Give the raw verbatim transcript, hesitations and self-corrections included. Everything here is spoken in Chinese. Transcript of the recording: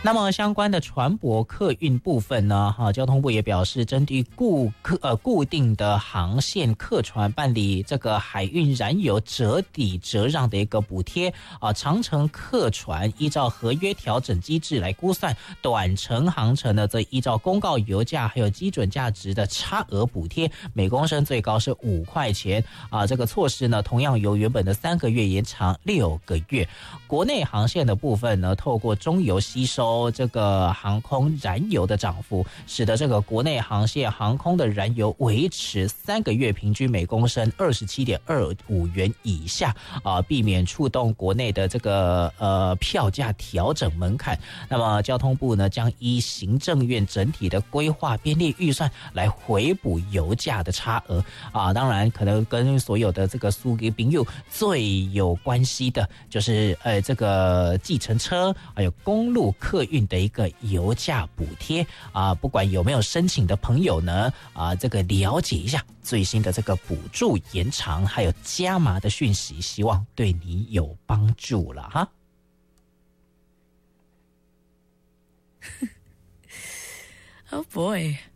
那么相关的船舶客运部分呢，哈，交通部也表示，针对固客呃固定的航线客船办理这个海运燃油折抵折让的一个补贴啊，长程客船依照合约调整机制来估算，短程航程呢则依照公告油价还有基准价值的差额补贴，每公升最高是五块钱啊。这个措施呢，同样由原本的三个月延长六个月。国内航线的部分呢，透过中油吸收这个航空燃油的涨幅，使得这个国内航线航空的燃油维持三个月平均每公升二十七点二五元以下啊，避免触动国内的这个呃票价调整门槛。那么交通部呢，将依行政院整体的规划编列预算来回补油价的差额啊。当然，可能跟所有的这个苏给朋友最有关系的，就是呃这个计程车还有公路客运的一个油价补贴啊，不管有没有申请的朋友呢啊，这个了解一下最新的这个补助延长还有加码的讯息，希望对你有帮助了哈。 Oh boy.